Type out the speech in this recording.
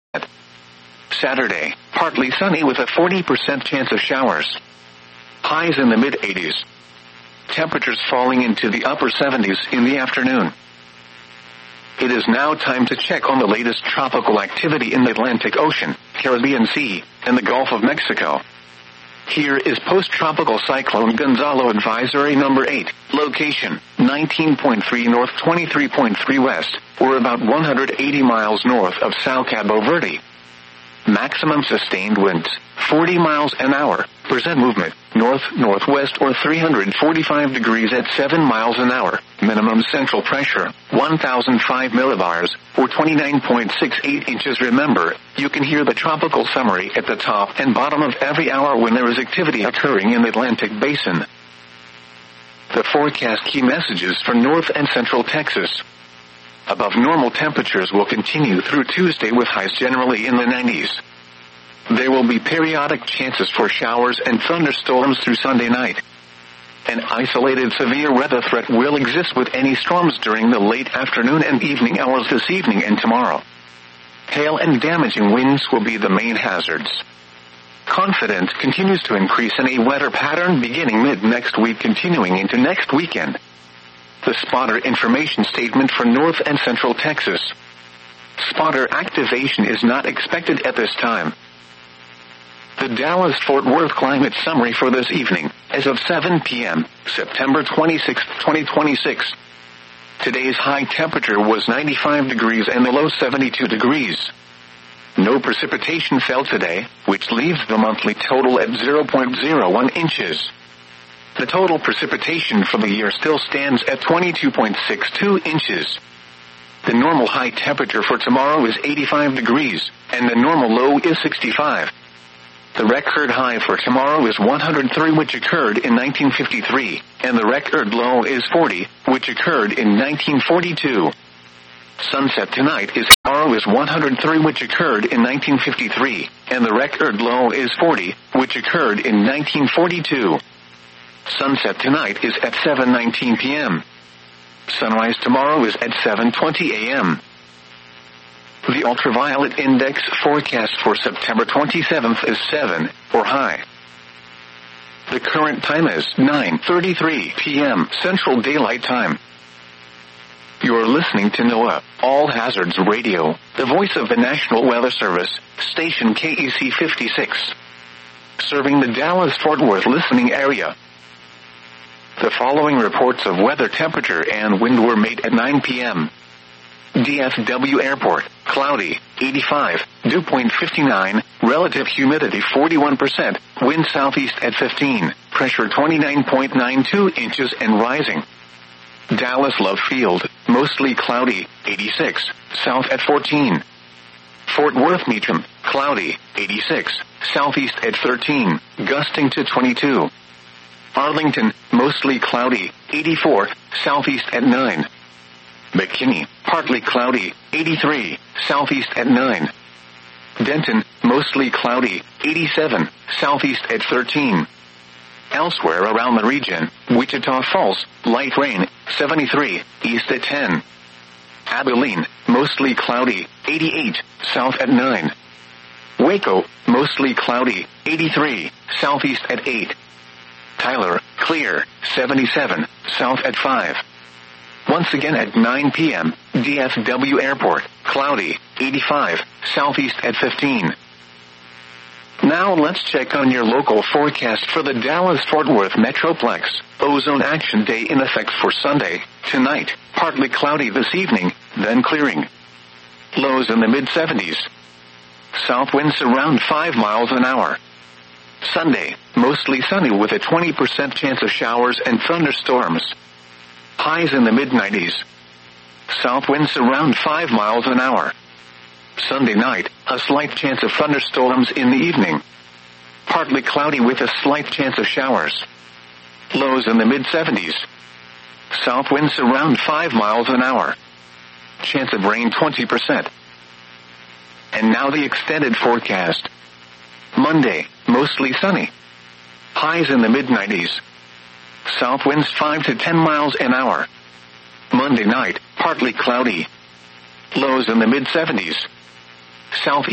Saturday, partly sunny with a 40% chance of showers. Highs in the mid-80s. Temperatures falling into the upper 70s in the afternoon. It is now time to check on the latest tropical activity in the Atlantic Ocean, Caribbean Sea, and the Gulf of Mexico. Here is post-tropical cyclone Gonzalo Advisory number 8, location 19.3 north 23.3 west, or about 180 miles north of Sao Cabo Verde. Maximum sustained winds, 40 miles an hour, percent movement, north-northwest or 345 degrees at 7 miles an hour, minimum central pressure, 1005 millibars, or 29.68 inches. Remember, you can hear the tropical summary at the top and bottom of every hour when there is activity occurring in the Atlantic Basin. The forecast key messages for North and Central Texas. Above normal temperatures will continue through Tuesday with highs generally in the 90s. There will be periodic chances for showers and thunderstorms through Sunday night. An isolated severe weather threat will exist with any storms during the late afternoon and evening hours this evening and tomorrow. Hail and damaging winds will be the main hazards. Confidence continues to increase in a weather pattern beginning mid-next week continuing into next weekend. The spotter information statement for North and Central Texas. Spotter activation is not expected at this time. The Dallas-Fort Worth climate summary for this evening, as of 7 p.m., September 26, 2026. Today's high temperature was 95 degrees and the low 72 degrees. No precipitation fell today, which leaves the monthly total at 0.01 inches. The total precipitation for the year still stands at 22.62 inches. The normal high temperature for tomorrow is 85 degrees, and the normal low is 65. The record high for tomorrow is 103, which occurred in 1953, and the record low is 40, which occurred in 1942. Sunset tonight is tomorrow is 103, which occurred in 1953, and the record low is 40, which occurred in 1942. Sunset tonight is at 7:19 p.m. Sunrise tomorrow is at 7:20 a.m. The ultraviolet index forecast for September 27th is 7, or high. The current time is 9:33 p.m. Central Daylight Time. You're listening to NOAA, All Hazards Radio, the voice of the National Weather Service, station KEC 56. Serving the Dallas-Fort Worth listening area. The following reports of weather, temperature, and wind were made at 9 p.m. DFW Airport, cloudy, 85, dew point 59, relative humidity 41%, wind southeast at 15, pressure 29.92 inches and rising. Dallas Love Field, mostly cloudy, 86, south at 14. Fort Worth Meacham, cloudy, 86, southeast at 13, gusting to 22. Arlington, mostly cloudy, 84, southeast at 9. McKinney, partly cloudy, 83, southeast at 9. Denton, mostly cloudy, 87, southeast at 13. Elsewhere around the region, Wichita Falls, light rain, 73, east at 10. Abilene, mostly cloudy, 88, south at 9. Waco, mostly cloudy, 83, southeast at 8. Tyler, clear, 77, south at 5. Once again at 9 p.m., DFW Airport, cloudy, 85, southeast at 15. Now let's check on your local forecast for the Dallas-Fort Worth Metroplex. Ozone Action Day in effect for Sunday, tonight, partly cloudy this evening, then clearing. Lows in the mid-70s. South winds around 5 miles an hour. Sunday, mostly sunny with a 20% chance of showers and thunderstorms. Highs in the mid-90s. South winds around 5 miles an hour. Sunday night, a slight chance of thunderstorms in the evening. Partly cloudy with a slight chance of showers. Lows in the mid-70s. South winds around 5 miles an hour. Chance of rain 20%. And now the extended forecast. Monday, mostly sunny. Highs in the mid-90s. South winds 5 to 10 miles an hour. Monday night, partly cloudy. Lows in the mid-70s. South